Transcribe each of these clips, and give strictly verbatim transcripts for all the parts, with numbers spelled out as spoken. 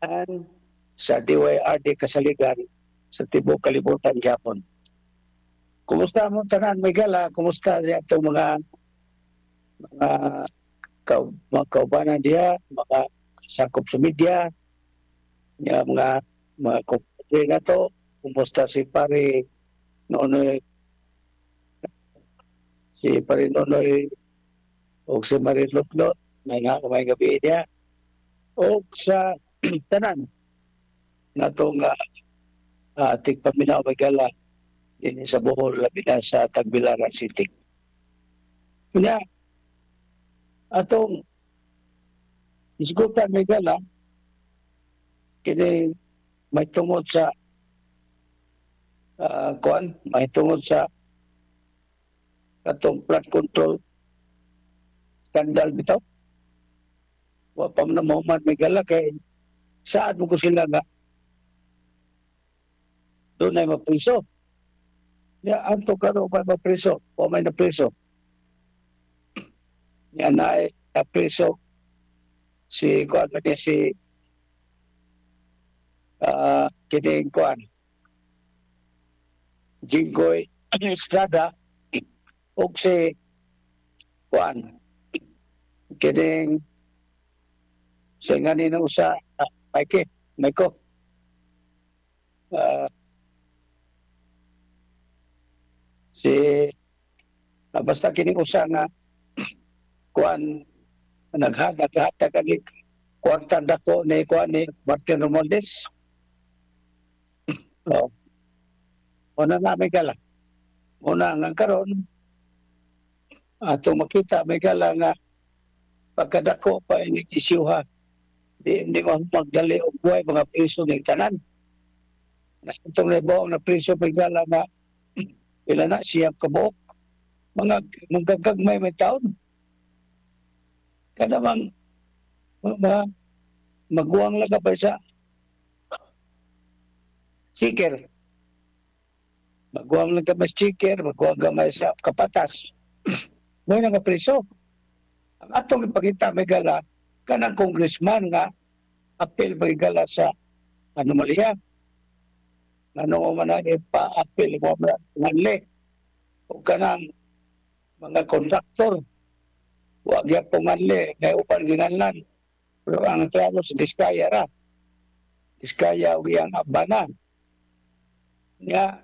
sa D Y R D Kasaligan sa Tibok Kalibutan gyapon. Kumusta mo tanan Miguel? Kumusta sa atong mga mga ka, mga kaubanan diya, mga sakop sa media, nga mga mga kumpare na to, kumusta si pare Nonoy, si pare Nonoy o si Marie Lotlot, may nga may gabi niya, o sa tanan na to nga uh, ating paminaw magala din sa Bohol, labi na sa Tagbilaran City. Kanya, atong isgutan may gala, kini may tungod sa uh, kuan, may tungod sa atong flood control skandal bitaw. Wa pa man mo man may gala kay saan mo ko sila nga doon ay mapriso. Ya, anto karo pa mapriso, o may napriso. Yan ay napriso si kuan niya si uh, kining kuan Jinggoy Estrada o si kuan kining sa nga nina usa uh, Mike Mike uh, si uh, basta kining usa nga kuan naghatag-hatag kani kwarta dako ni kuan ni Martin Romualdez. Oh. Una na may gala. Una nga karon ato makita may gala nga pagkadako pa ini isyuha di di mo magdali og buhay mga priso ng tanan. Nasitong lebo na priso may gala nga ila na siya kabuok mga magagagmay may taon. Kada bang ma, maguwang lang ka pa siya sticker. Maguwang lang ka pa sticker, maguwang ka pa siya kapatas. Mo nga preso. Ang atong ipakita may gala kanang congressman nga apel may gala sa anomalya. Ano man na ipa-apel mo na nganli o kanang mga kontraktor wag ya punganli na upan ginanlan pero ang klaro sa Diskaya ra Diskaya o yang abana nga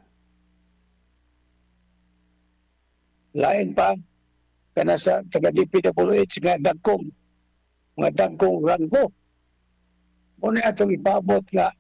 lain pa kana sa taga-D P W H nga dagkong mga dagkong ranggo muna atong ipabot nga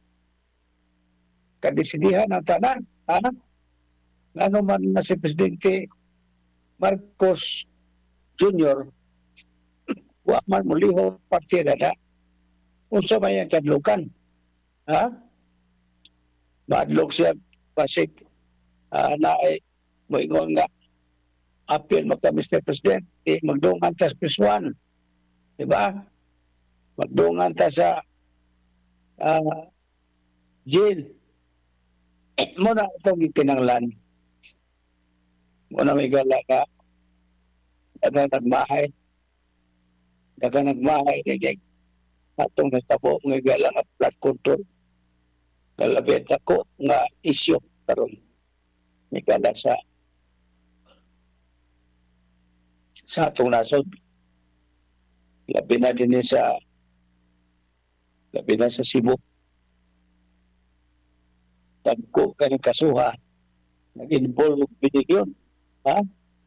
kadesidihan ng tanan ha? Ano man na si Presidente Marcos Junior wa man muliho partida na unsa may ang kadlukan ha madlok siya pasig uh, na ay moingon nga apil maka Mister President eh, magdungan ta sa Piswan diba magdungan ta sa uh, jail muna itong ikinanglan muna may gala ka daga nagmahay daga nagmahay nagay atong natabo nga gala nga flood control kalabit ako nga isyo karon ni gala sa sa atong nasod labi na din sa labi na sa Cebu tagko ka ng kasuha nag-involve binigyon ha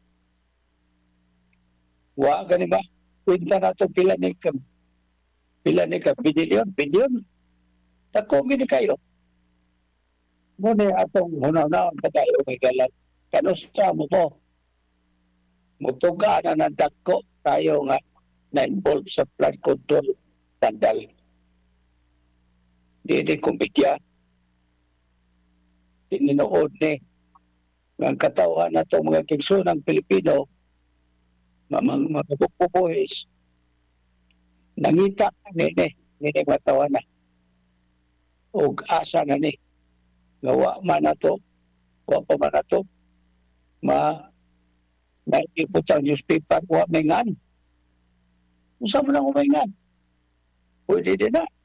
wa gani ba kwenta nato pila ni ka pila ni ka bilyon bilyon dako gini kayo mo ni atong hunaw-hunaw pagkayo may galat kanusta mo po mutuga na ng dako tayo nga na-involve sa flood control skandal di di kumbidya tininood ni ang katawan na itong mga kingsunang Pilipino mga mga bubuhis nangita nini nini matawa na o asa na ni gawa man na to wa pa man na to ma naiputang newspaper wa may ngan unsa man ang umayngan pwede din na